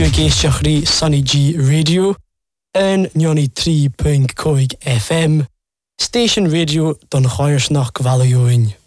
Tú géisteach rí Sunny G Radio an 93.5 FM, Station Radio don Choirsnach Gvalaiúin.